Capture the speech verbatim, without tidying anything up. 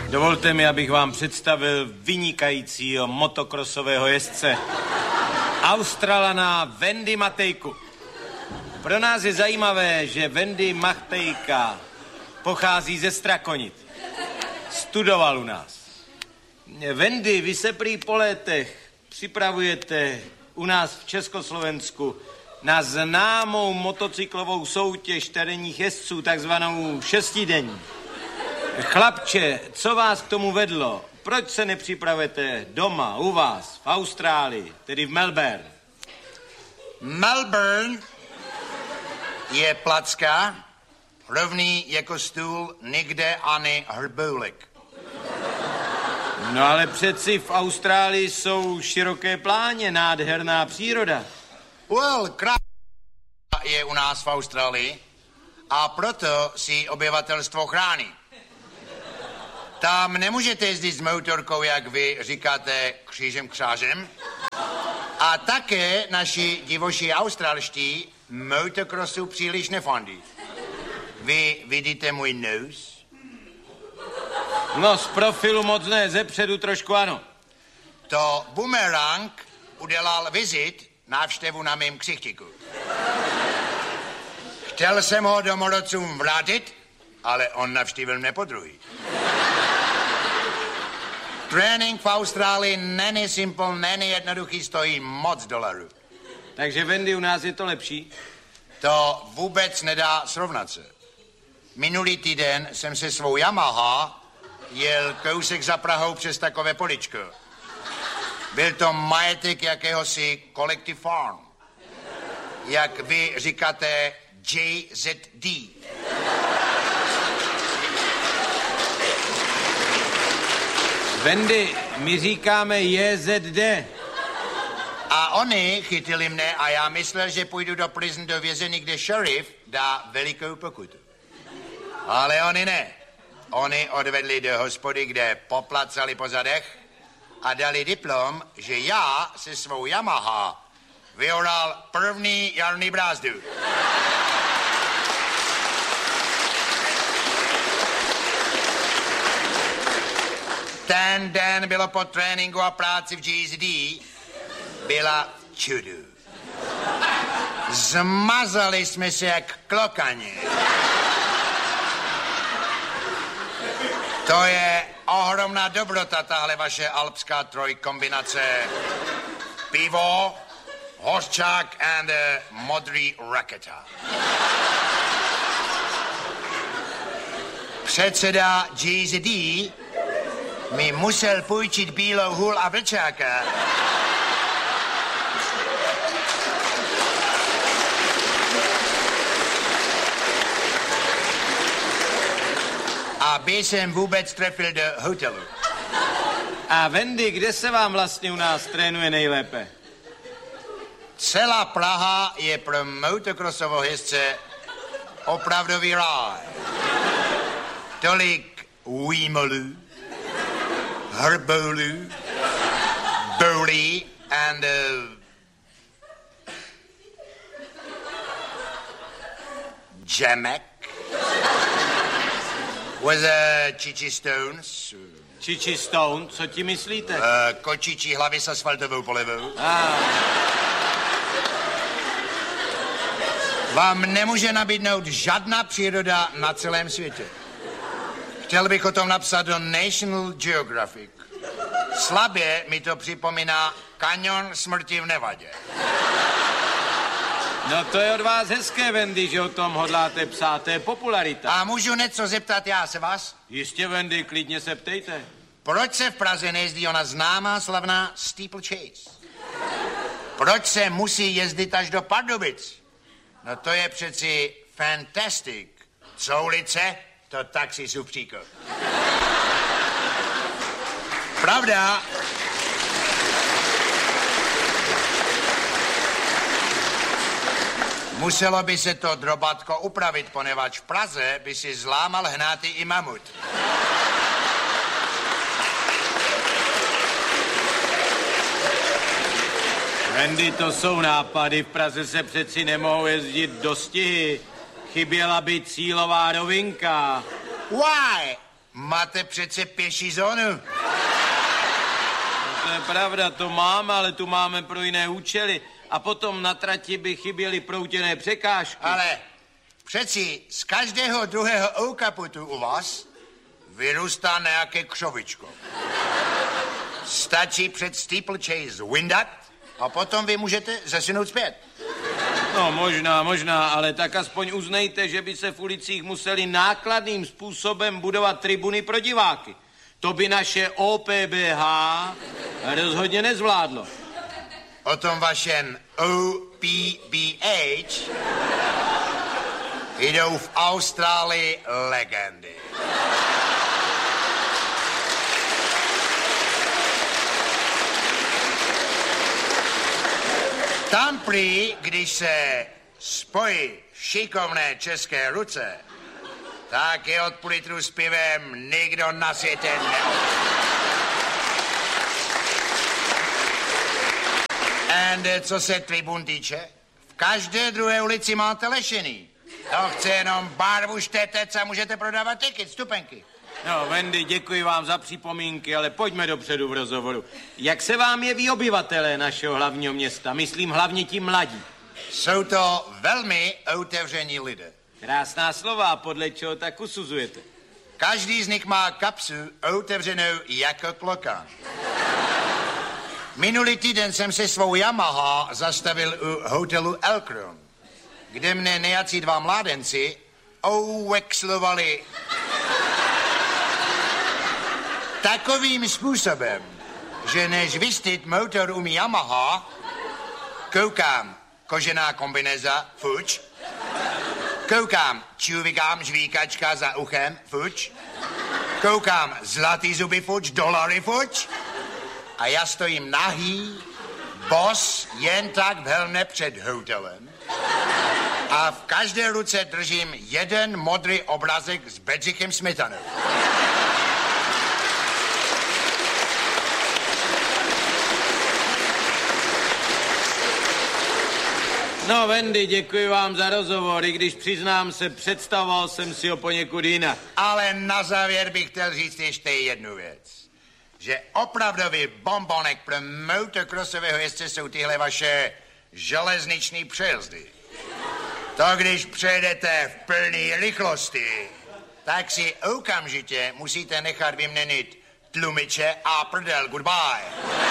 Dovolte mi, abych vám představil vynikajícího motokrosového jezdce. Australana Wendy Matejku. Pro nás je zajímavé, že Wendy Matejka pochází ze Strakonit. Studoval u nás. Wendy, vy se prý po letech připravujete u nás v Československu na známou motocyklovou soutěž terénních jezdců, takzvanou šestidenní. Chlapče, co vás k tomu vedlo? Proč se nepřipravujete doma, u vás, v Austrálii, tedy v Melbourne? Melbourne je placka, rovný jako stůl, nikde ani hrboulik. No ale přeci v Austrálii jsou široké pláně, nádherná příroda. Well, krásná je u nás v Austrálii a proto si obyvatelstvo chrání. Tam nemůžete jezdit s motorkou, jak vy říkáte, křížem křážem. A také naši divoší australští motocrossu příliš nefandí. Vy vidíte můj nos? No, z profilu moc ne, zepředu trošku ano. To Boomerang udělal vizit, návštěvu na mém ksichtiku. Chtěl jsem ho domorodcům vrátit, ale on navštívil mě podruhý. Trénink v Austrálii není simple, není jednoduchý, stojí moc dolarů. Takže Wendy, u nás je to lepší? To vůbec nedá srovnat se. Minulý týden jsem se svou Yamaha jel kousek za Prahou přes takové poličko. Byl to majetek jakéhosi Collective Farm. Jak vy říkáte J Z D. Wendy, my říkáme J Z D. A oni chytili mne a já myslel, že půjdu do prison, do vězení, kde šerif dá velikou pokutu. Ale oni ne. Oni odvedli do hospody, kde poplacali po zadech a dali diplom, že já se svou Yamaha vyoral první jarní brázdu. Ten den bylo po tréninku a práci v G Z D byla čudu. Zmazali jsme se jak klokani. To je ohromná dobrota, tahle vaše alpská trojkombinace. Pivo, hořčák and uh, modrý raketa. Předseda G Z D mi musel půjčit bílou hůl a vlčáka. Aby jsem vůbec trefil do hotelu. A Wendy, kde se vám vlastně u nás trénuje nejlépe? Celá Praha je pro motocrossovou jezdce opravdový ráj. Tolik výmolů, hrbolů, bolí and uh, jamek. With uh, Chichi Stones. Chichi Stone, co ti myslíte? Uh, kočičí hlavy s asfaltovou polevou. Ah. Vám nemůže nabídnout žádná příroda na celém světě. Chtěl bych o tom napsat do National Geographic. Slabě mi to připomíná Kaňon smrti v Nevadě. No to je od vás hezké, Wendy, že o tom hodláte psát, to je popularita. A můžu něco zeptat já se vás? Jistě, Wendy, klidně se ptejte. Proč se v Praze nejezdí ona známá slavná steeplechase? Proč se musí jezdit až do Pardubic? No to je přeci fantastic. Co ulice, to taxi supříko. Pravda? Muselo by se to drobatko upravit, poněvadž v Praze by si zlámal hnátý i mamut. Wendy, to jsou nápady, v Praze se přeci nemohou jezdit do stihy. Chyběla by cílová rovinka. Why? Máte přece pěší zónu. To je pravda, to máme, ale tu máme pro jiné účely. A potom na trati by chyběly proutěné překážky. Ale přeci z každého druhého oukaputu u vás vyrůstá nějaké křovičko. Stačí před steeplechase vyndat a potom vy můžete zesunout zpět. No možná, možná, ale tak aspoň uznejte, že by se v ulicích museli nákladným způsobem budovat tribuny pro diváky. To by naše O P B H rozhodně nezvládlo. O tom vašem O P B H jdou v Austrálii legendy. Tam prý, když se spojí šikovné české ruce, tak je od půl litru s pivem nikdo na světě neodpustí. And co se tribun týče, v každé druhé ulici máte lešený. To chce jenom barvu štetec a můžete prodávat tiket, vstupenky. No, Wendy, děkuji vám za připomínky, ale pojďme dopředu v rozhovoru. Jak se vám jeví obyvatelé našeho hlavního města? Myslím hlavně ti mladí. Jsou to velmi otevření lidé. Krásná slova, podle čeho tak usuzujete? Každý z nich má kapsu otevřenou jako klokan. Minulý týden jsem se svou Yamaha zastavil u hotelu Elkron, kde mne nějací dva mládenci ovexlovali takovým způsobem, že než vystít motor u Yamaha, koukám kožená kombineza, fuč, koukám čuvikám žvíkačka za uchem, fuč, koukám zlatý zuby, fuč, dolary, fuč, a já stojím nahý, bos, jen tak v helmě před hotelem a v každé ruce držím jeden modrý obrazek s Bedřichem Smetanou. No, Wendy, děkuji vám za rozhovor, i když přiznám se, představoval jsem si ho poněkud jinak. Ale na závěr bych chtěl říct ještě jednu věc. Že opravdový bombonek pro motocrossového jezdce jsou tyhle vaše železniční přejezdy. To, když přejedete v plné rychlosti, tak si okamžitě musíte nechat vyměnit tlumiče a prdel. Goodbye.